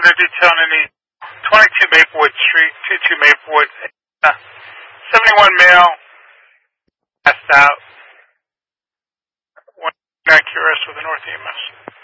order detail on any 22 Maplewood Street, 22 Maplewood, 71 male, passed out, 1 QRS with the North EMS.